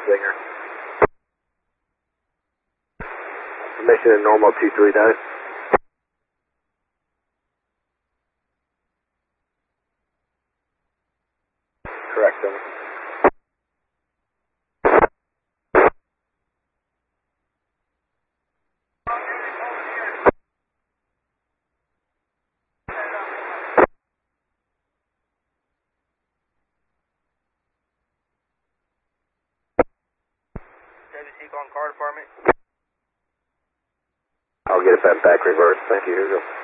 Singer. Permission in normal 239. Correct, Singer. WC calling car department. I'll get it back reverse. Thank you. Here we go.